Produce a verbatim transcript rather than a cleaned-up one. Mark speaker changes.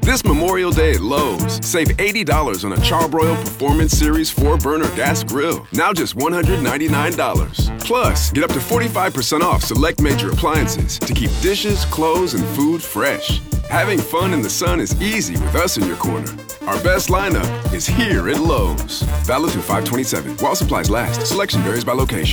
Speaker 1: This Memorial Day at Lowe's, save eighty dollars on a Charbroil Performance Series four burner gas grill. Now just one hundred ninety-nine dollars. Plus, get up to forty-five percent off select major appliances to keep dishes, clothes, and food fresh. Having fun in the sun is easy with us in your corner. Our best lineup is here at Lowe's. Valid through five twenty-seven. While supplies last, selection varies by location.